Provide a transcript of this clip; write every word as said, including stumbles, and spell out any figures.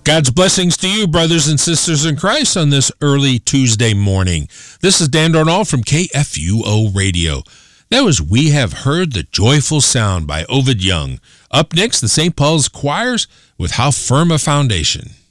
God's blessings to you, brothers and sisters in Christ, on this early Tuesday morning. This is Dan Darnall from K F U O Radio. That was We Have Heard the Joyful Sound by Ovid Young. Up next, the Saint Paul's Choirs with How Firm a Foundation.